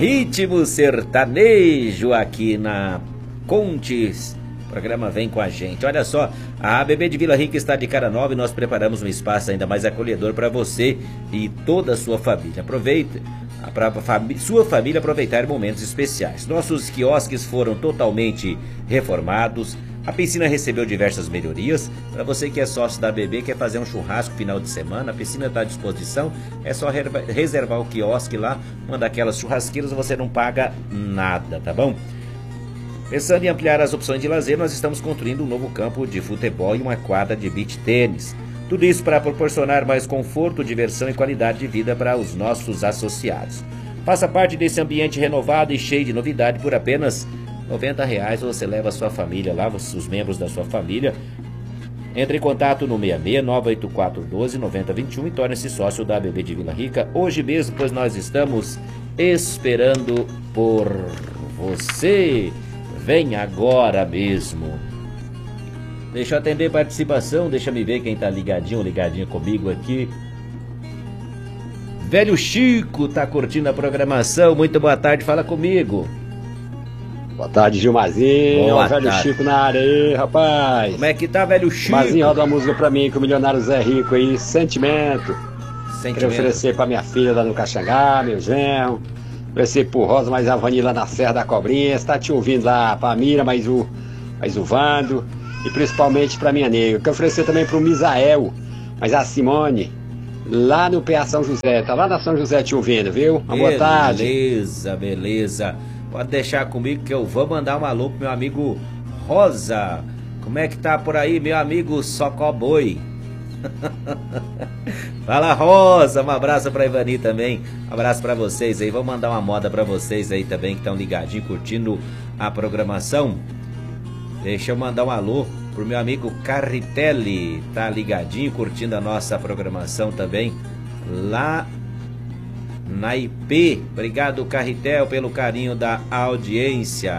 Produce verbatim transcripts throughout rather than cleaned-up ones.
ritmo sertanejo aqui na Contes. O programa vem com a gente. Olha só, a A B B de Vila Rica está de cara nova e nós preparamos um espaço ainda mais acolhedor para você e toda a sua família. Aproveite para sua família aproveitar momentos especiais. Nossos quiosques foram totalmente reformados. A piscina recebeu diversas melhorias. Para você que é sócio da A B B, quer fazer um churrasco final de semana, a piscina está à disposição. É só reservar o quiosque lá, uma daquelas churrasqueiras, você não paga nada, tá bom? Pensando em ampliar as opções de lazer, nós estamos construindo um novo campo de futebol e uma quadra de beach tênis. Tudo isso para proporcionar mais conforto, diversão e qualidade de vida para os nossos associados. Faça parte desse ambiente renovado e cheio de novidade por apenas noventa reais. Você leva a sua família lá, os membros da sua família. Entre em contato no seis seis nove oito quatro um dois nove zero dois um e torne-se sócio da A B B de Vila Rica hoje mesmo, pois nós estamos esperando por você. Vem agora mesmo. Deixa eu atender participação, deixa me ver quem tá ligadinho, ligadinho comigo aqui. Velho Chico tá curtindo a programação, muito boa tarde, fala comigo. Boa tarde, Gilmazinho, boa velho tarde. Chico na área aí, rapaz. Como é que tá, velho Chico? Gilmazinho, roda uma música pra mim, com o milionário Zé Rico aí, Sentimento. Sentimento. Quero oferecer pra minha filha lá no Caxangá, meu genro. Oferecer pro Rosa, mais a Vani lá na Serra da Cobrinha. Você tá te ouvindo lá, pra Mira, mais o, mais o Vando. E principalmente pra minha nega. Quero oferecer também pro Misael, mas a Simone, lá no P A São José. Tá lá na São José te ouvindo, viu? Uma boa tarde. Beleza, beleza. Pode deixar comigo que eu vou mandar um alô pro meu amigo Rosa. Como é que tá por aí, meu amigo Socoboi? Fala, Rosa. Um abraço pra Ivani também. Um abraço pra vocês aí. Vou mandar uma moda pra vocês aí também, que estão ligadinhos, curtindo a programação. Deixa eu mandar um alô pro meu amigo Carritelli. Tá ligadinho, curtindo a nossa programação também, lá na I P. Obrigado, Carritel, pelo carinho da audiência.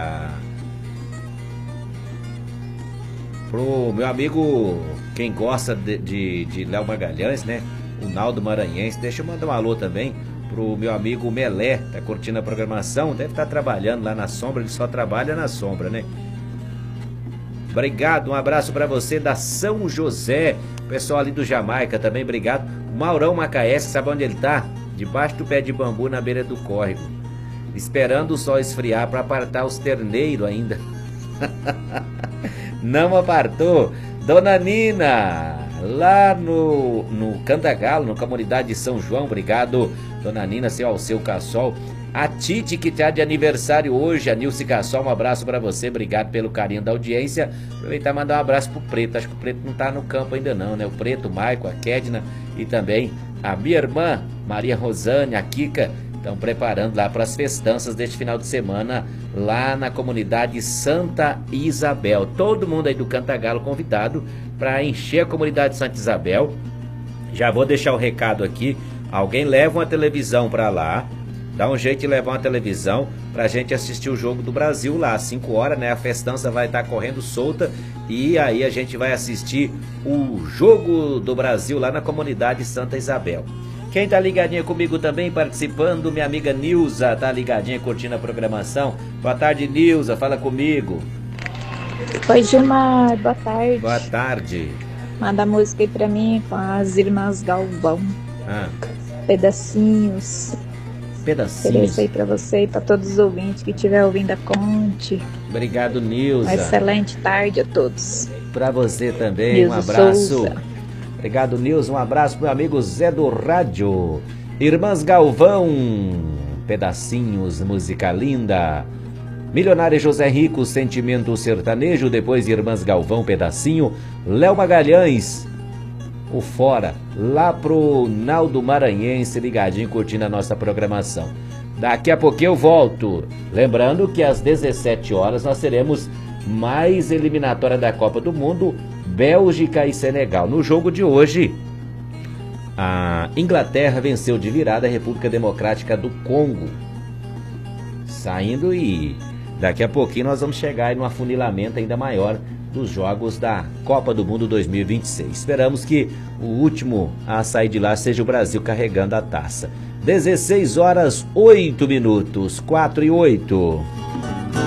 Pro meu amigo, quem gosta de, de, de Léo Magalhães, né? O Naldo Maranhense. Deixa eu mandar um alô também pro meu amigo Melé. Tá curtindo a programação. Deve estar trabalhando lá na sombra. Ele só trabalha na sombra, né? Obrigado, um abraço pra você da São José. Pessoal ali do Jamaica também, obrigado. Maurão Macaense, sabe onde ele tá? Debaixo do pé de bambu na beira do córrego, esperando o sol esfriar para apartar os terneiros ainda. Não apartou. Dona Nina, lá no, no Cantagalo, na comunidade de São João, obrigado, Dona Nina, seu Alceu Cassol. A Tite, que tá de aniversário hoje, a Nilce Cassol, um abraço para você, obrigado pelo carinho da audiência. Aproveitar e mandar um abraço pro Preto, acho que o Preto não tá no campo ainda não, né? O Preto, o Maico, a Kedna e também a minha irmã, Maria Rosane, a Kika, estão preparando lá para as festanças deste final de semana, lá na comunidade Santa Isabel. Todo mundo aí do Cantagalo convidado para encher a comunidade Santa Isabel. Já vou deixar o recado aqui, alguém leva uma televisão para lá, dá um jeito de levar uma televisão pra gente assistir o jogo do Brasil lá, às cinco horas, né? A festança vai estar correndo solta e aí a gente vai assistir o jogo do Brasil lá na comunidade Santa Isabel. Quem tá ligadinha comigo também, participando, minha amiga Nilza, tá ligadinha, curtindo a programação. Boa tarde, Nilza, fala comigo. Oi, Gilmar, boa tarde. Boa tarde. Manda música aí pra mim com as irmãs Galvão. Ah. Pedacinhos. Pedacinhos. Ofereço aí pra você e pra todos os ouvintes que estiver ouvindo a Conte. Obrigado, Nilza. Uma excelente tarde a todos. Pra você também, Nilza um abraço. Souza. Obrigado, Nilza. Um abraço pro meu amigo Zé do Rádio. Irmãs Galvão. Pedacinhos, música linda. Milionário José Rico, Sentimento Sertanejo. Depois Irmãs Galvão, Pedacinho. Léo Magalhães, o Fora, lá pro Naldo Maranhense, ligadinho, curtindo a nossa programação. Daqui a pouquinho eu volto. Lembrando que às dezessete horas nós teremos mais eliminatória da Copa do Mundo, Bélgica e Senegal. No jogo de hoje, a Inglaterra venceu de virada a República Democrática do Congo. Saindo e daqui a pouquinho nós vamos chegar aí num afunilamento ainda maior dos jogos da Copa do Mundo dois mil e vinte e seis. Esperamos que o último a sair de lá seja o Brasil carregando a taça. dezesseis horas, oito minutos, quatro e oito.